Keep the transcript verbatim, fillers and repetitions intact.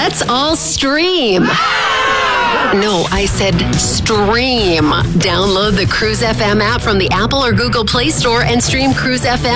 Let's all stream. No, I said stream. Download the Cruise F M app from the Apple or Google Play Store and stream Cruise F M